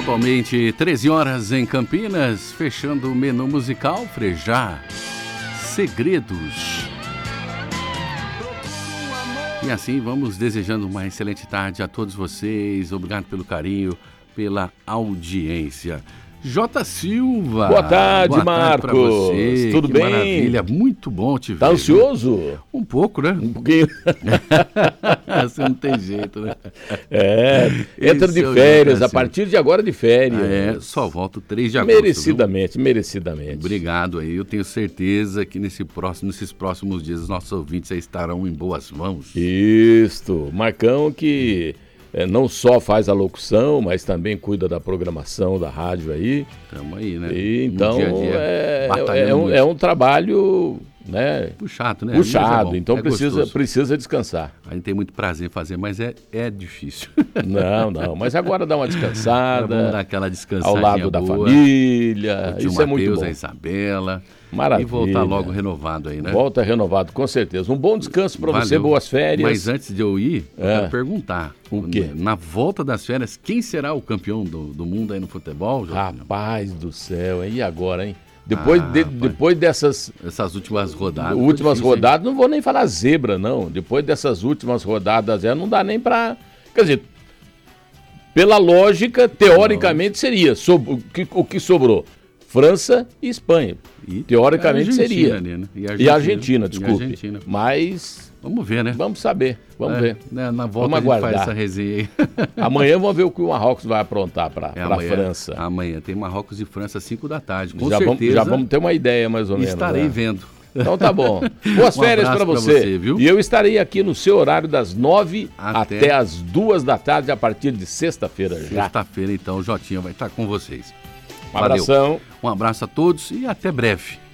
Atualmente 13 horas em Campinas, fechando o menu musical Frejá, Segredos. E assim vamos desejando uma excelente tarde a todos vocês. Obrigado pelo carinho, pela audiência. J. Silva. Boa tarde, Boa tarde Marcos. pra você. Tudo que bem? Maravilha, muito bom te ver. Tá ansioso? Um pouco, né? Um pouquinho. Você não tem jeito, né? Entra de férias, a partir de agora de férias. Só volto 3 de agosto. Merecidamente. Obrigado aí, eu tenho certeza que nesses próximos dias os nossos ouvintes estarão em boas mãos. Isto, Marcão que não só faz a locução, mas também cuida da programação da rádio aí. Tamo aí, né? E, então dia a dia, é um trabalho, né? Puxado, né? Puxado, Mas então gostoso. precisa descansar. A gente tem muito prazer em fazer, mas é difícil. Não, mas agora dá uma descansada. Vamos dar aquela descansadinha ao lado da boa. família. O tio Isso é muito Mateus, bom. a Isabela. Maravilha. E voltar logo renovado aí, né? Volta renovado, com certeza. Um bom descanso para você, boas férias. Mas antes de eu ir, eu quero perguntar. O quê? Na volta das férias, quem será o campeão do mundo aí no futebol? Rapaz do céu, e agora, hein? Depois dessas últimas rodadas. Rodadas, não vou nem falar zebra, não. Depois dessas últimas rodadas, não dá nem para. Quer dizer, pela lógica, teoricamente seria o que sobrou. França e Espanha. Teoricamente seria. Ali, né? E Argentina, desculpe. Mas. Vamos ver, né? Vamos saber. Vamos ver. Na volta vamos aguardar. Faz essa resenha aí. Amanhã vamos ver o que o Marrocos vai aprontar para a França. Amanhã tem Marrocos e França, 5 da tarde. Com certeza. Já vamos ter uma ideia, mais ou menos. Estarei vendo. Então tá bom. Boas férias para você. Viu? E eu estarei aqui no seu horário das 9 até as 2 da tarde, a partir de sexta-feira já. Sexta-feira, então, o Jotinha vai estar com vocês. Um abração. Um abraço a todos e até breve.